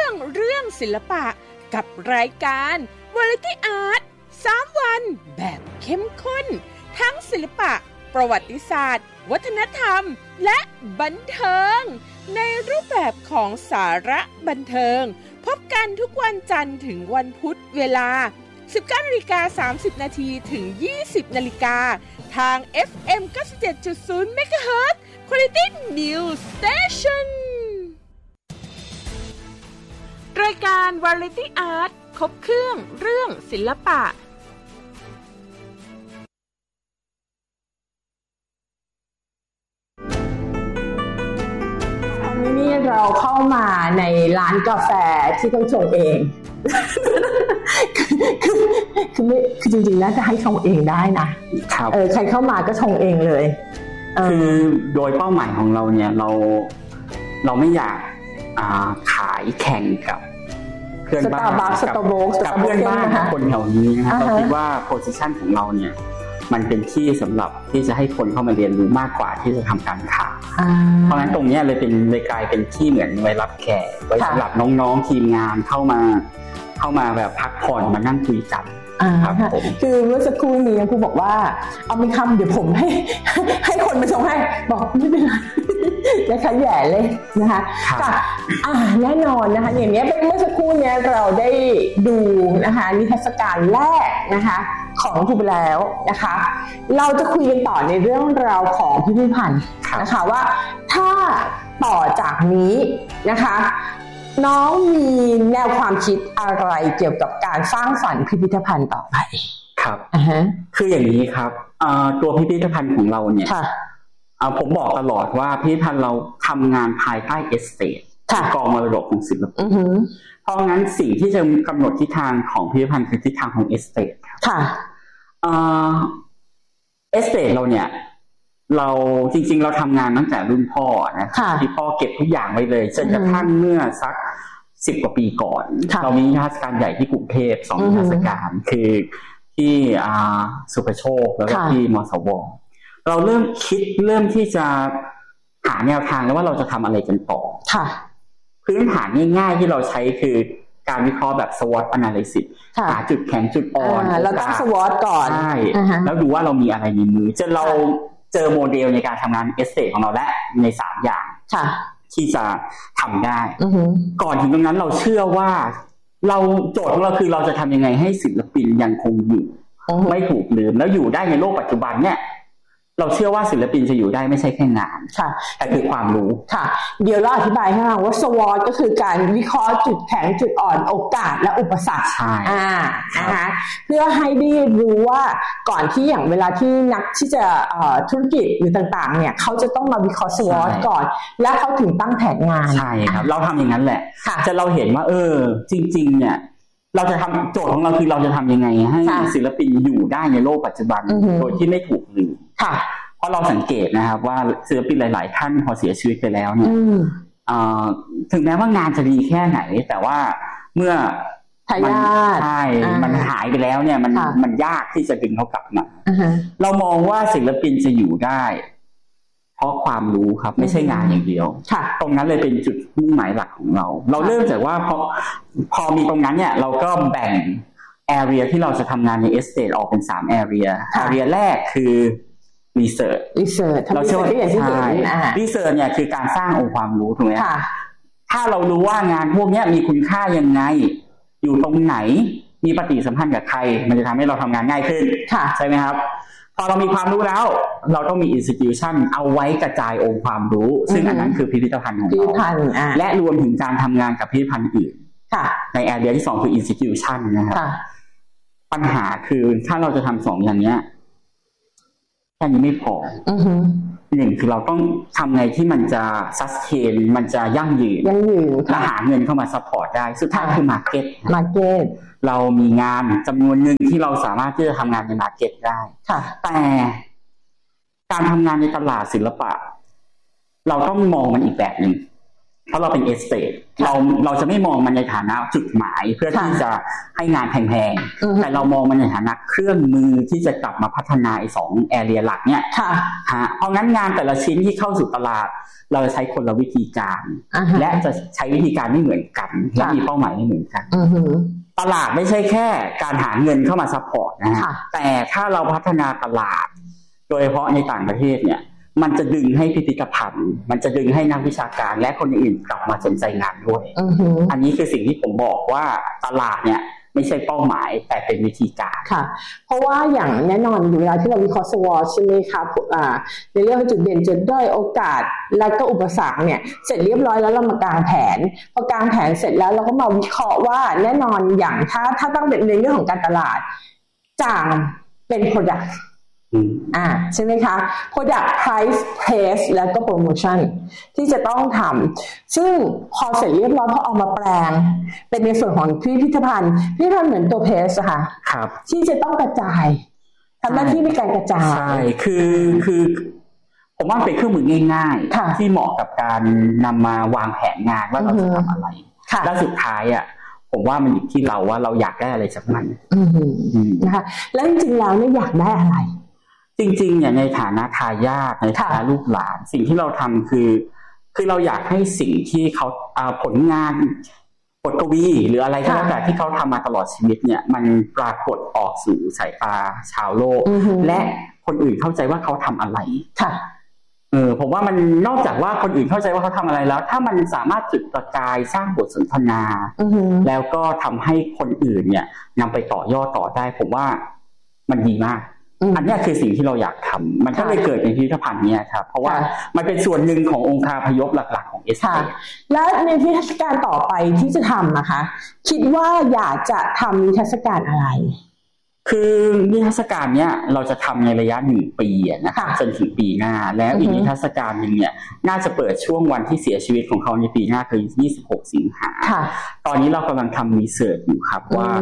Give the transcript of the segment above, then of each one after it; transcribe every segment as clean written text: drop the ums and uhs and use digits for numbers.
รื่องเรื่องศิลปะกับรายการ Variety Art 3 วันแบบเข้มข้นทั้งศิลปะประวัติศาสตร์วัฒนธรรมและบันเทิงในรูปแบบของสาระบันเทิงพบกันทุกวันจันทร์ถึงวันพุธเวลา 19:30 น.ถึง 20 น.ทาง FM 97.0 MHz Quality News Station รายการ Variety Art ครบเครื่องเรื่องศิลปะนี่เราเข้ามาในร้านกาแฟที่ต้องชงเอง คือจริงๆน่าจะให้ชงเองได้นะใครเข้ามาก็ชงเองเลยคือโดยเป้าหมายของเราเนี่ยเราไม่อยากขายแข่งกับเพื่อนบ้านกับเพื่อนบ้านคนแถวนี้นะครับเราคิดว่าโพสิชันของเราเนี่ยมันเป็นที่สำหรับที่จะให้คนเข้ามาเรียนรู้มากกว่าที่จะทำการค้าเพราะฉะนั้นตรงนี้เลยกลายเป็นที่เหมือนไว้รับแขกไว้สำหรับน้องๆทีมงานเข้ามาแบบพักผ่อนมานั่งคุยกันครับผมคือเมื่อสักครู่นี้ครูบอกว่าเอามีคำเดี๋ยวผมให้คนมาชงให้บอกไม่เป็นไรนะคะแย่เลยนะคะแน่นอนนะคะอย่างนี้เป็นเมื่อสักครู่นี้เราได้ดูนะคะนิทรรศการแรกนะคะของครูไปแล้วนะคะเราจะคุยกันต่อในเรื่องราวของพิพิธภัณฑ์นะคะว่าถ้าต่อจากนี้นะคะน้องมีแนวความคิดอะไรเกี่ยวกับการสร้างสรรค์พิพิธภัณฑ์ต่อไปครับคืออย่างนี้ครับตัวพิพิธภัณฑ์ของเราเนี่ยผมบอกตลอดว่าพิพิธภัณฑ์เราทำงานภายใต้เอสเตทกองมรดกของศิลปินเพราะงั้นสิ่งที่จะกำหนดทิศทางของพิพิธภัณฑ์คือทิศทางของเอสเตทครับเอสเตทเราเนี่ยเราจริงๆเราทำงานตั้งแต่รุ่นพ่อนะที่พ่อเก็บทุกอย่างไว้เลยจนกระทั่งเมื่อสัก10 กว่าปีก่อนเรามีนิทรรศการใหญ่ที่กรุงเทพ2 นิทรรศการคือที่สุภโชคแล้วก็ที่มสวเราเริ่มที่จะหาแนวทางแล้วว่าเราจะทำอะไรกันต่อพื้นฐานง่ายๆที่เราใช้คือการวิเคราะห์แบบ SWOT analysis หาจุดแข็งจุดอ่อนเราต้อง SWOT ก่อนใช่แล้วดูว่าเรามีอะไรในมือจนเราเจอโมเดลในการทำงานเอสเตทของเราและใน3 อย่างที่จะทำได้ก่อนถึงตรงนั้นเราเชื่อว่าโจทย์ของเราคือเราจะทำยังไงให้ศิลปินยังคงอยู่ไม่ถูกลืมแล้วอยู่ได้ในโลกปัจจุบันเนี่ยเราเชื่อว่าศิลปินจะอยู่ได้ไม่ใช่แค่งานแต่คือความรู้ค่ะเดี๋ยวเราอธิบายให้ฟังว่า SWOT ก็คือการวิเคราะห์จุดแข็งจุดอ่อนโอกาสและอุปสรรคนะคะเพื่อให้ได้รู้ว่าก่อนที่อย่างเวลาที่นักที่จะธุรกิจหรือต่างๆเนี่ยเขาจะต้องมาวิเคราะห์ SWOT ก่อนแล้วเขาถึงตั้งแผนงานใช่ครับเราทำอย่างนั้นแหละจะเราเห็นว่าจริงๆเนี่ยเราจะทำโจทย์ของเราคือเราจะทำยังไงให้ศิลปินอยู่ได้ในโลกปัจจุบันโดยที่ไม่ถูกลืมเพราะเราสังเกตนะครับว่าศิลปินหลายๆท่านพอเสียชีวิตไปแล้วเนี่ยถึงแม้ว่างานจะดีแค่ไหนแต่ว่าเมื่อมันหายไปแล้วเนี่ยมันยากที่จะดึงเขากลับมาเรามองว่าศิลปินจะอยู่ได้เพราะความรู้ครับไม่ใช่งานอย่างเดียวตรงนั้นเลยเป็นจุดมุ่งหมายหลักของเราเริ่มจากว่าพอมีตรงนั้นเนี่ยเราก็แบ่ง area ที่เราจะทำงานใน estate ออกเป็น3 area แรกคือ research เราเชื่อว่าresearch เนี่ยคือการสร้างองค์ความรู้ถูกไหมถ้าเรารู้ว่างานพวกนี้มีคุณค่ายังไงอยู่ตรงไหนมีปฏิสัมพันธ์กับใครมันจะทำให้เราทำงานง่ายขึ้นใช่ไหมครับพอเรามีความรู้แล้วเราต้องมี institution เอาไว้กระจายองค์ความรู้ซึ่งอันนั้นคือพิพิธภัณฑ์ของเราและรวมถึงการทำงานกับพิพิธภัณฑ์อื่นใน area ที่2คือ institution นะครับปัญหาคือถ้าเราจะทำ2 อย่างนี้แค่นี้ไม่พอ1คือเราต้องทำไงที่มันจะ sustain มันจะยั่งยืนและหาเงินเข้ามา support ได้สุดท้ายคือ market เรามีงานจำนวนหนึ่งที่เราสามารถที่จะทำงานใน market ได้แต่การทำงานในตลาดศิลปะเราต้องมองมันอีกแบบหนึ่งเพราะเราเป็นเอสเตทเราจะไม่มองมันในฐานะจุดหมายเพื่อที่จะให้งานแพงๆแต่เรามองมันในฐานะเครื่องมือที่จะกลับมาพัฒนาไอ้2แอเรียหลักเนี่ยเพราะงั้นงานแต่ละชิ้นที่เข้าสู่ตลาดเราจะใช้คนละวิธีการและจะใช้วิธีการไม่เหมือนกันและมีเป้าหมายไม่เหมือนกันตลาดไม่ใช่แค่การหาเงินเข้ามาซัพพอร์ตนะฮะแต่ถ้าเราพัฒนาตลาดโดยเฉพาะในต่างประเทศเนี่ยมันจะดึงให้พิพิธภัณฑ์มันจะดึงให้นักวิชาการและคนอื่นกลับมาสนใจงานด้วยอันนี้คือสิ่งที่ผมบอกว่าตลาดเนี่ยไม่ใช่เป้าหมายแต่เป็นวิธีการค่ะเพราะว่าอย่างแน่นอนเวลาที่เราวิเคราะห์ SWOT ใช่ไหมคะในเรื่องจุดเด่นจุดด้อยโอกาสและก็อุปสรรคเนี่ยเสร็จเรียบร้อยแล้วเรามากางแผนพอกางแผนเสร็จแล้วเราก็มาวิเคราะห์ว่าแน่นอนอย่างถ้าต้องเป็นในเรื่องของการตลาดจ่างเป็น productใช่ไหมคะ product price place แล้วก็ promotion ที่จะต้องทำซึ่งพอเสร็จเรียบร้อยพอเอามาแปลงเป็นในส่วนของพิพิธภัณฑ์เหมือนตัว place อะค่ะครับที่จะต้องกระจายทำหน้าที่ในการกระจายใช่คือผมว่าเป็นเครื่องมือง่ายๆที่เหมาะกับการนำมาวางแผนงานว่าเราจะทำอะไรและสุดท้ายอะผมว่ามันอยู่ที่เราว่าเราอยากได้อะไรจากมันนะคะแล้วจริงๆแล้วเนี่ยอยากได้อะไรจริงๆเนี่ยในฐานะทายาทในฐานะลูกหลานสิ่งที่เราทำคือเราอยากให้สิ่งที่เขาผลงานบทกวีหรืออะไรก็แล้วแต่ที่เขาทำมาตลอดชีวิตเนี่ยมันปรากฏออกสู่สายตาชาวโลกและคนอื่นเข้าใจว่าเขาทำอะไรผมว่ามันนอกจากว่าคนอื่นเข้าใจว่าเขาทำอะไรแล้วถ้ามันสามารถจุดประกายสร้างบทสนทนาแล้วก็ทำให้คนอื่นเนี่ยนำไปต่อยอดต่อได้ผมว่ามันดีมากอันนี้คือสิ่งที่เราอยากทำมันก็เลยเกิดเป็นพิพิธภัณฑ์นี้ครับเพราะว่ามันเป็นส่วนหนึ่งขององค์คาพยพหลักๆของเอสเตและในนิทรรศการต่อไปที่จะทำนะคะคิดว่าอยากจะทำนิทรรศการอะไรคือนิทรรศการเนี้ยเราจะทำในระยะ1 ปีนะคะจนถึงปีหน้าแล้วอีกนิทรรศการนึงเนี่ยน่าจะเปิดช่วงวันที่เสียชีวิตของเขาในปีหน้าคือ26 สิงหาคมตอนนี้เรากำลังทำรีเสิร์ชอยู่ครับว่า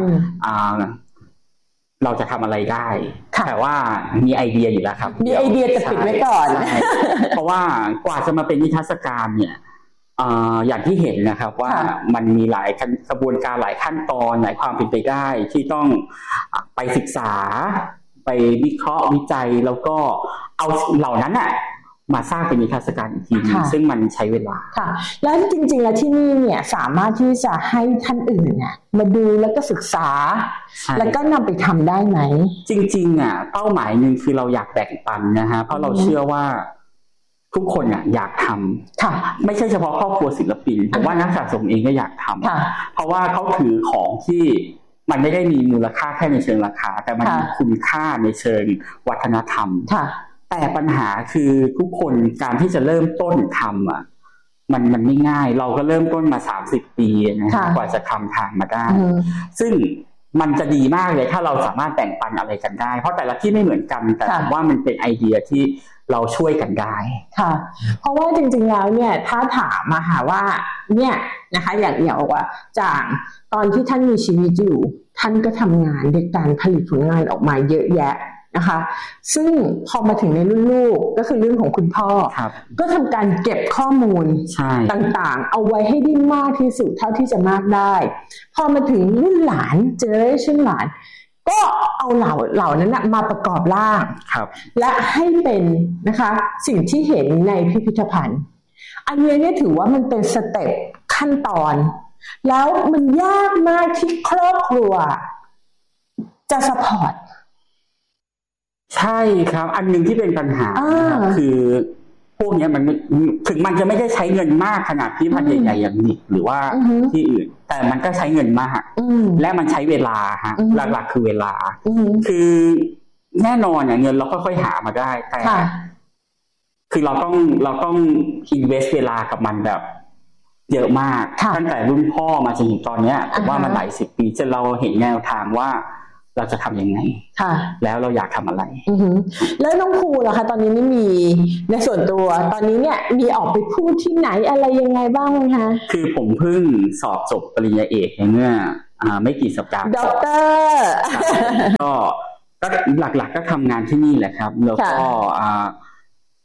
เราจะทำอะไรได้แต่ว่ามีไอเดียอยู่แล้วครับมีไอเดียจะปิดไว้ก่อนเพราะว่ากว่าจะมาเป็นนิทรรศการเนี่ยอย่างที่เห็นนะครับว่ามันมีหลายกระบวนการหลายขั้นตอนหลายความเป็นไปได้ที่ต้องไปศึกษาไปวิเคราะห์วิจัยแล้วก็เอาเหล่านั้นมาสร้างเป็นนิทรรศการอีกทีนึงซึ่งมันใช้เวลาค่ะแล้วจริงๆแล้วที่นี่เนี่ยสามารถที่จะให้ท่านอื่นเนี่ยมาดูแล้วก็ศึกษาแล้วก็นำไปทำได้ไหมจริงๆเป้าหมายนึงคือเราอยากแบ่งปันนะฮะเพราะเราเชื่อว่าทุกคนอยากทำไม่ใช่เฉพาะครอบครัวศิลปินผมว่านักสะสมเองก็อยากทำเพราะว่าเขาถือของที่มันไม่ได้มีมูลค่าแค่ในเชิงราคาแต่มันมีคุณค่าในเชิงวัฒนธรรมแต่ปัญหาคือทุกคนการที่จะเริ่มต้นทำมันไม่ง่ายเราก็เริ่มต้นมา30 ปีนะกว่าจะทำทางมาได้ซึ่งมันจะดีมากเลยถ้าเราสามารถแบ่งปันอะไรกันได้เพราะแต่ละที่ไม่เหมือนกันแต่ผมว่ามันเป็นไอเดียที่เราช่วยกันได้ค่ะเพราะว่าจริงๆแล้วเนี่ยถ้าถามมาหาว่าเนี่ยนะคะอย่างบอกว่าจากตอนที่ท่านมีชีวิตอยู่ท่านก็ทำงานในการผลิตผลงานออกมาเยอะแยะนะคะซึ่งพอมาถึงในรุ่นลูกก็คือเรื่องของคุณพ่อก็ทำการเก็บข้อมูลต่างๆเอาไว้ให้ได้มากที่สุดเท่าที่จะมากได้พอมาถึงรุ่นหลานเจเนอเรชั่นหลานก็เอาเหล่านั้นมาประกอบร่างและให้เป็นนะคะสิ่งที่เห็นในพิพิธภัณฑ์อันนี้เนี่ยถือว่ามันเป็นสเต็ปขั้นตอนแล้วมันยากมากที่ครอบครัวจะซัพพอร์ตใช่ครับอันนึงที่เป็นปัญหาคือพวกนี้มันถึงมันจะไม่ได้ใช้เงินมากขนาดที่มันใหญ่ๆอย่างนิกหรือว่าที่อื่นแต่มันก็ใช้เงินมากและมันใช้เวลาฮะหลักๆคือเวลาคือแน่นอนเงินเราก็ค่อยหามาได้แต่คือเราต้อง invest เวลากับมันแบบเยอะมากตั้งแต่รุ่นพ่อมาจนถึงตอนนี้ผมว่ามันหลาย10 ปีจนเราเห็นแนวทางว่าเราจะทำยังไงแล้วเราอยากทำอะไรแล้วน้องภูล่ะคะตอนนี้นี่มีในส่วนตัวตอนนี้เนี่ยมีออกไปพูดที่ไหนอะไรยังไงบ้างไหมคะคือผมเพิ่งสอบจบปริญญาเอกเมื่อไม่กี่สัปดาห์ด็อกเตอร์ก็หลักๆก็ทำงานที่นี่แหละครับแล้วก็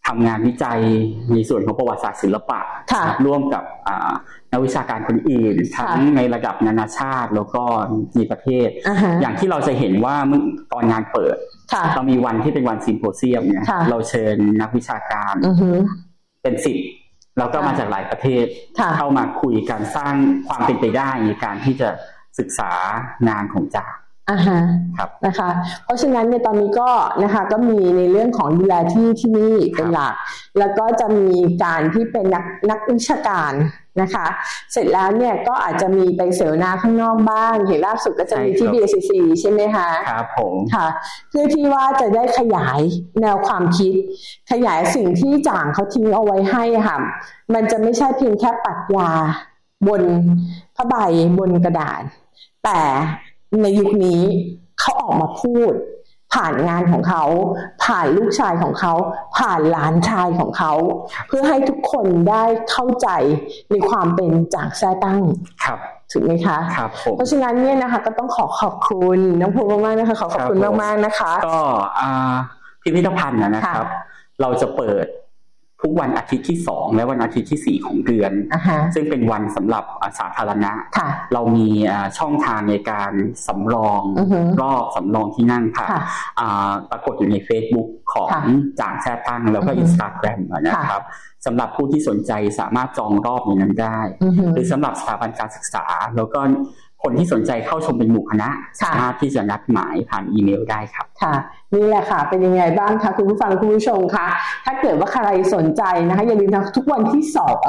ทำงานวิจัยในส่วนของประวัติศาสตร์ศิลปะร่วมกับนักวิชาการคนอื่นทั้งในระดับนานาชาติแล้วก็ในประเทศอย่างที่เราจะเห็นว่าตอนงานเปิดเรามีวันที่เป็นวันซิมโพเซียมเนี่ยเราเชิญนักวิชาการเป็น10แล้วก็มาจากหลายประเทศเข้ามาคุยกันสร้างความเป็นไปได้ในการที่จะศึกษางานของจ่าครับนะคะเพราะฉะนั้นในตอนนี้ก็นะคะก็มีในเรื่องของดูแลที่นี่เป็นหลักแล้วก็จะมีการที่เป็นนักวิชาการนะคะเสร็จแล้วเนี่ยก็อาจจะมีไปเสวนาข้างนอกบ้างเห็นล่าสุดก็จะมีที่ BCC ใช่ไหมคะครับผมค่ะเพื่อที่ว่าจะได้ขยายแนวความคิดขยายสิ่งที่จ่างเขาทิ้งเอาไว้ให้ค่ะมันจะไม่ใช่เพียงแค่ปรัชญาบนผ้าใบบนกระดาษแต่ในยุคนี้เขาออกมาพูดผ่านงานของเขาผ่านลูกชายของเขาผ่านหลานชายของเขาเพื่อให้ทุกคนได้เข้าใจในความเป็นจ่างแซ่ตั้งถูกไหมคะครับเพราะฉะนั้นเนี่ยนะคะก็ต้องขอบคุณน้องภูมิมากๆนะคะขอบคุณมากๆนะคะก็พิพิธภัณฑ์นะครับเราจะเปิดทุกวันอาทิตย์ที่2และวันอาทิตย์ที่4ของเดือนซึ่งเป็นวันสำหรับสาธารณะเรามีช่องทางในการสำรองรอบสำรองที่นั่งค่ะปรากฏอยู่ใน Facebook ของจ่างแซ่ตั้งแล้วก็ Instagram นะครับสำหรับผู้ที่สนใจสามารถจองรอบในนั้นได้หรือสำหรับสถาบันการศึกษาแล้วก็คนที่สนใจเข้าชมเป็นหมู่คณะสามารถที่จะนัดหมายผ่านอีเมลได้ครับค่ะนี่แหละค่ะเป็นยังไงบ้างคะคุณผู้ฟังคุณผู้ชมคะถ้าเกิดว่าใครสนใจนะคะอย่าลืมนะทุกวันที่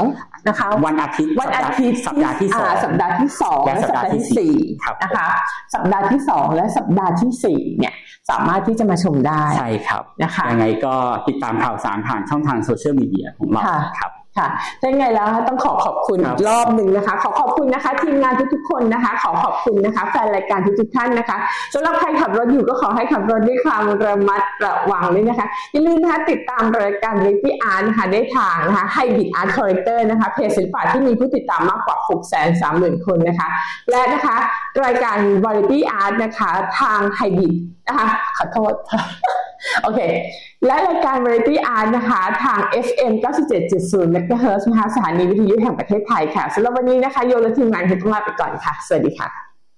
2นะคะวันอาทิตย์สัปดาห์ที่2 สัปดาห์ที่2และสัปดาห์ที่4นะคะสัปดาห์ที่2และสัปดาห์ที่4เนี่ยสามารถที่จะมาชมได้ใช่ครับนะคะยังไงก็ติดตามข่าวสารผ่านช่องทางโซเชียลมีเดียของเราครับค่ะถ้าไงแล้วต้องขอบคุณอีกรอบหนึ่งนะคะขอบคุณนะคะทีมงานทุกๆคนนะคะขอบคุณนะคะแฟนรายการทุกท่านนะคะสำหรับใครขับรถอยู่ก็ขอให้ขับรถด้วยความระมัดระวังด้วยนะคะอย่าลืมนะคะติดตามรายการ Variety Art นะคะได้ทางนะคะ Hybrid Art Collector นะคะเพจศิลปะที่มีผู้ติดตามมากกว่า 630,000 คนนะคะและนะคะรายการ Variety Art นะคะทาง Hybrid นะคะขอโทษโอเคและรายการ Variety Art นะคะทาง FM 97.0 MHz นะคะสถานีวิทยุแห่งประเทศไทยค่ะสำหรับวันนี้นะคะโยและทีมงานต้องลาไปก่อนค่ะสวัสดีค่ะ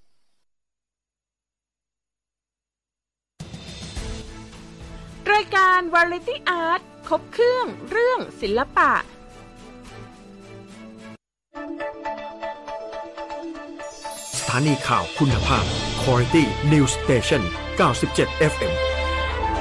รายการ Variety Art ครบเครื่องเรื่องศิลปะสถานีข่าวคุณภาพ Quality News Station 97 FM